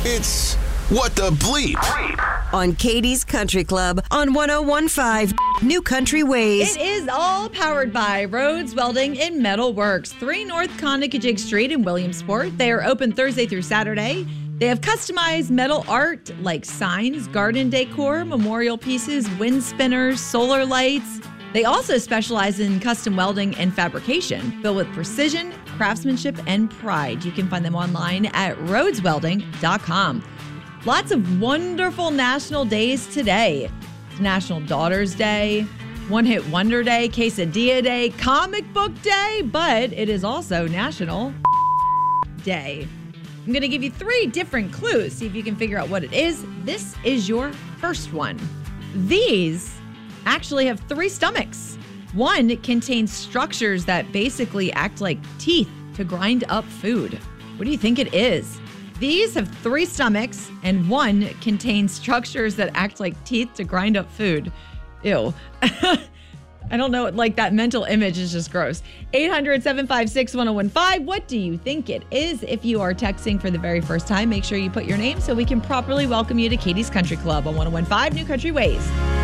It's What the Bleep on Katie's Country Club on 101.5 New Country Ways. It is all powered by Rhodes Welding and Metal Works, 3 North Conococheague Street in Williamsport. They are open Thursday through Saturday. They have customized metal art like signs, garden decor, memorial pieces, wind spinners, solar lights. They also specialize in custom welding and fabrication, filled with precision, craftsmanship, and pride. You can find them online at rhodeswelding.com. Lots of wonderful national days today. It's National Daughters Day, One Hit Wonder Day, Quesadilla Day, Comic Book Day, but it is also National Day. I'm going to give you 3 different clues. See if you can figure out what it is. This is your first one. These actually have 3 stomachs. One contains structures that basically act like teeth to grind up food. What do you think it is? These have 3 stomachs, and one contains structures that act like teeth to grind up food. Ew. I don't know, like that mental image is just gross. 800-756-1015. What do you think it is? If you are texting for the very first time, make sure you put your name so we can properly welcome you to Katie's Country Club on 101.5 New Country Ways.